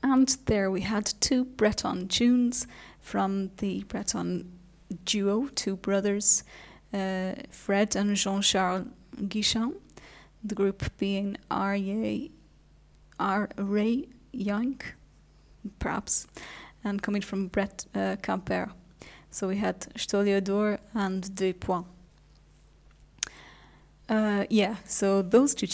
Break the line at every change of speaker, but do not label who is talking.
And there we had two Breton tunes from the Breton duo, two brothers, Fred and Jean-Charles Guichon, the group being R. Ray Yank, perhaps, and coming from Brett Camper. So we had Stoliador and Deux Points. So those two